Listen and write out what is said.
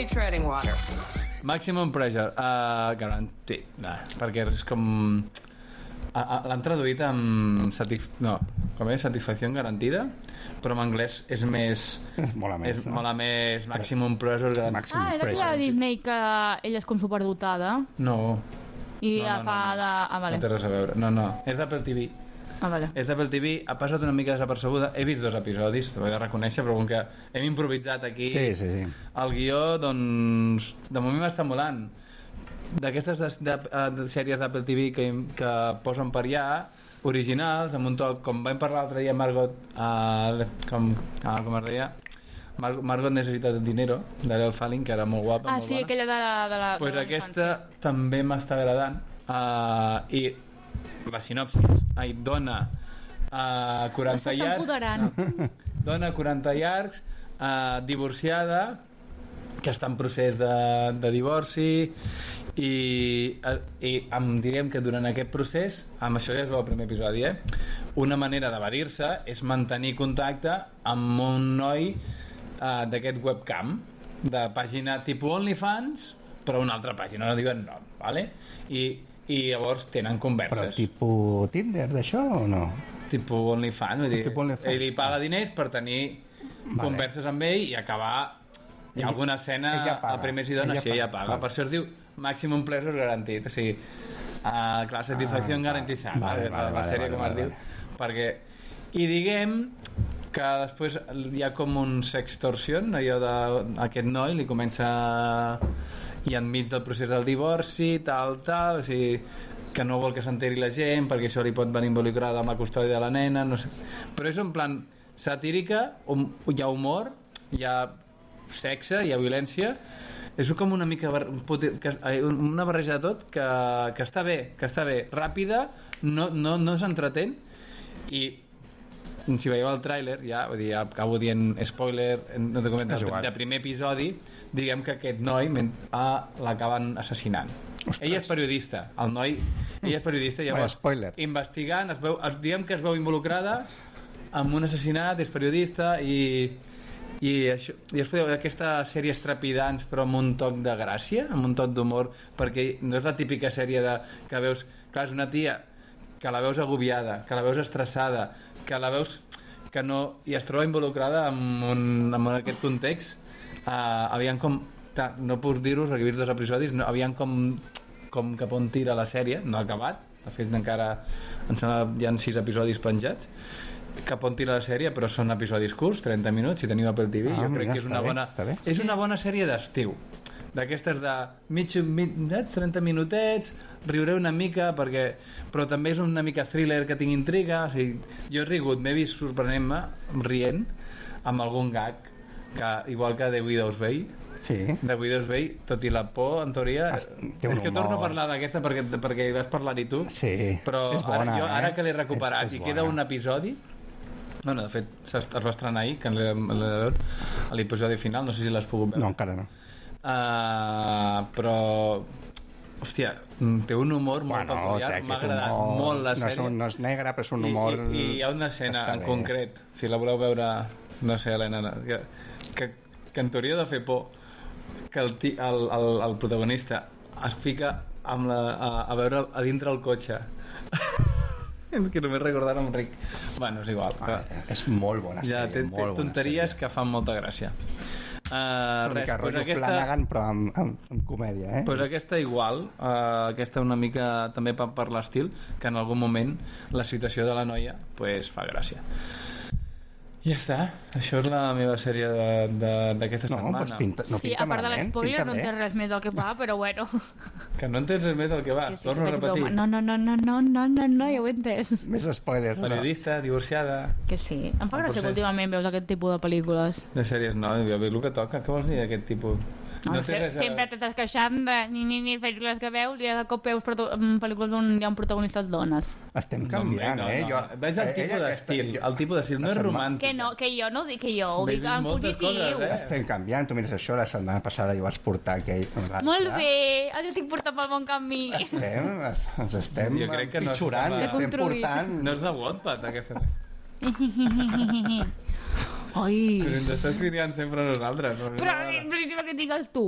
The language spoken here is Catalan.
treading water. Maximum Pressure, Guaranteed, perquè és com... l'han traduït amb satisfacció garantida, però en anglès és més... Mola més, no? Mola més Maximum Pressure Guaranteed. Era aquella de Disney que ella és com superdotada No. i la fa de... vale. No té res a veure. No. És d'Apple TV. Vale. És d'Apple TV, ha passat una mica desapercebuda. He vist 2 episodis, t'ho he de reconèixer, però com que hem improvisat aquí el guió, doncs de moment m'està molant. D'aquestes de sèries d'Apple TV que posen per allà, originals, amb un toc, com vam parlar l'altre dia, Margot, com es deia, Margot necessita dinero, d'Ariel Falling, que era molt guapa, molt bona. Aquella de la pues aquesta també m'està agradant, i la sinopsis dona 40 llargs, dona 40 llargs, divorciada, que està en procés de divorci, i diríem que durant aquest procés, amb això ja es veu el primer episodi, una manera d'evadir-se és mantenir contacte amb un noi d'aquest webcam, de pàgina tipus OnlyFans, però una altra pàgina, no diuen nom, vale? I llavors tenen converses. Però tipus Tinder d'això o no? Tipus OnlyFans, vull dir, ell li paga diners per tenir converses amb ell i acabar. Hi ha alguna escena al primer si dona, ella paga. Per això es diu Maximum Pleasure Guaranteed, o sigui, clar, satisfacció garantizada, la sèrie com es diu, perquè, i diguem que després hi ha com un sextorsion, allò d'aquest noi li comença i enmig del procés del divorci, tal, o sigui, que no vol que s'enteri la gent perquè això li pot venir involucrada amb la custòdia de la nena, no sé. Però és en plan satírica, hi ha humor, hi ha sexe, hi ha violència, és com una mica una barreja de tot que està bé, ràpida, no s'entretén, i si veieu el tràiler, ja acabo dient spoiler, no t'he comentat, de primer episodi, diguem que aquest noi l'acaben assassinant. Ella és periodista, el noi, ella és periodista, investigant, diguem que es veu involucrada amb un assassinat, és periodista, i aquesta sèrie trepidants però amb un toc de gràcia, amb un toc d'humor, perquè no és la típica sèrie que veus, clar, és una tia que la veus agobiada, que la veus estressada, que la veus que no, i es troba involucrada en aquest context, aviam com, no puc dir-vos perquè he vist 2 episodis, aviam com cap on tira la sèrie, no ha acabat, de fet encara em sembla hi ha 6 episodis penjats, cap on tira la sèrie, però són episodis curts, 30 minuts, si teniu Apple TV, jo crec que és una bona sèrie d'estiu, d'aquestes de 30 minutets, riuré una mica, però també és una mica thriller que tinc intriga, o sigui, jo he rigut, m'he vist sorprenent-me, rient, amb algun gag, que igual que The Widow's Bay, The Widow's Bay, tot i la por, en teoria, és que torno a parlar d'aquesta perquè vas parlar-hi tu, però ara que l'he recuperat i queda un episodi, bueno, de fet es va estrenar ahir, que l'episodi final, no sé si l'has pogut veure. No, encara no. Però hòstia, té un humor molt peculiar, m'ha agradat molt la sèrie. No és negre, però és un humor i hi ha una escena en concret, si la voleu veure, no sé, Helena, que en teoria de fer por, que el protagonista es fica a veure a dintre el cotxe. És que només recordar amb Rick. Bueno, és igual. És molt bona sèrie. Té tonteries que fan molta gràcia. Flanagan, però amb comèdia, pues aquesta igual, aquesta una mica també per l'estil, que en algun moment la situació de la noia pues fa gràcia. Ja està, això és la meva sèrie d'aquesta setmana. Sí, a part de l'espoiler no entens res més del que va, però bueno. Que no entens res més del que va, torno a repetir. No, ja ho he entès. Més spoilers. Periodista, divorciada. Que sí, em fa gràcia que últimament veus aquest tipus de pel·lícules. De sèries no, ja veus el que toca, què vols dir d'aquest tipus? No sempre t'estàs queixant de pel·lícules que veus i de cop veus pel·lícules on hi ha un protagonistes dones. Estem canviant, Veig el tipus d'estil, no és romàntic. Que jo no ho dic, que jo ho dic en positiu. Estem canviant, tu mires això, la setmana passada jo vaig portar aquell... Molt bé, ara estic portant pel bon camí. Ens estem pitjorant, estem portant... No és de Wattpad, aquesta... Ai. Però ens estàs criticant sempre a nosaltres. Però que digues tu.